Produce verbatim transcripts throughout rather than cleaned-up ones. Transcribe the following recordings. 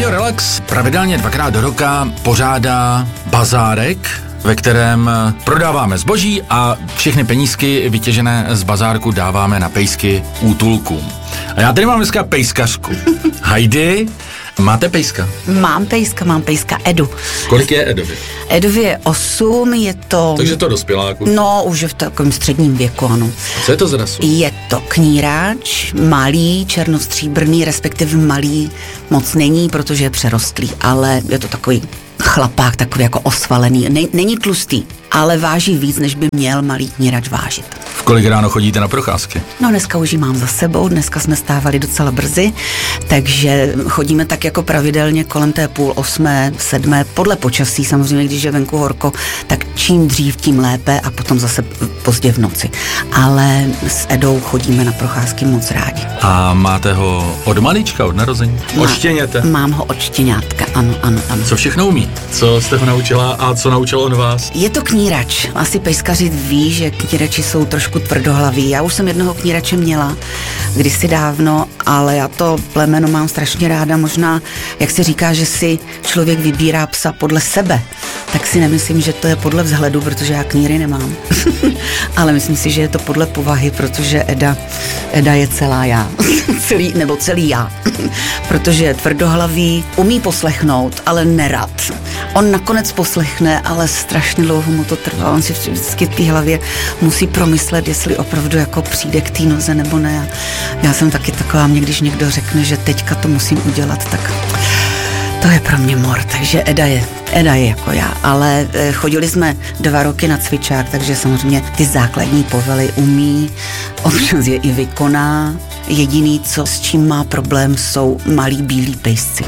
Radio Relax pravidelně dvakrát do roka pořádá bazárek, ve kterém prodáváme zboží a všechny penízky vytěžené z bazárku dáváme na pejsky útulkům. A já tady mám dneska pejskařku. Heidi, máte pejska? Mám pejska, mám pejska Edu. Kolik je Edovi? Edovi je osm, je to... Takže to dospěláku. No, už je v takovém středním věku, ano. Co je to za rasu? Je to kníráč, malý, černostříbrný, respektive malý moc není, protože je přerostlý, ale je to takový chlapák, takový jako osvalený. Ne, není tlustý, ale váží víc, než by měl malý knírač vážit. V kolik ráno chodíte na procházky? No, dneska už ji mám za sebou, dneska jsme stávali docela brzy, takže chodíme tak jako pravidelně kolem té půl osmé, sedmé, podle počasí samozřejmě, když je venku horko, tak čím dřív, tím lépe a potom zase pozdě v noci. Ale s Edou chodíme na procházky moc rádi. A máte ho od malička, od narození? Od štěněte? Mám ho od štěňátka, ano, ano, ano. Co všechno umí? Co jste ho naučila a co naučil on vás? Je to knírač. Asi pejskaři ví, že knírači jsou trošku tvrdohlaví. Já už jsem jednoho knírače měla kdysi dávno, ale já to plemeno mám strašně ráda. Možná, jak se říká, že si člověk vybírá psa podle sebe, tak si nemyslím, že to je podle vzhledu, protože já kníry nemám. Ale myslím si, že je to podle povahy, protože Eda, Eda je celá já. celý, nebo celý já. Protože je tvrdohlavý, umí poslechnout, ale nerad. On nakonec poslechne, ale strašně dlouho mu to trvá. On si vždycky v té hlavě musí promyslet, jestli opravdu jako přijde k té noze nebo ne. Já jsem taky taková, mě když někdo řekne, že teďka to musím udělat, tak to je pro mě mor. Takže Eda je, Eda je jako já. Ale chodili jsme dva roky na cvičák, takže samozřejmě ty základní povely umí, občas je i vykoná. Jediný, co s čím má problém, jsou malí bílí pejsci.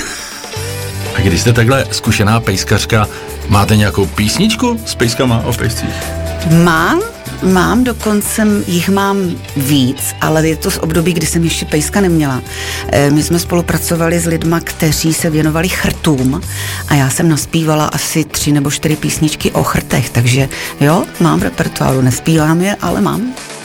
A když jste takhle zkušená pejskařka, máte nějakou písničku s pejskama o pejscích? Mám, mám, dokonce jich mám víc, ale je to z období, kdy jsem ještě pejska neměla. My jsme spolupracovali s lidma, kteří se věnovali chrtům a já jsem naspívala asi tři nebo čtyři písničky o chrtech, takže jo, mám repertoáru, nespívám je, ale mám.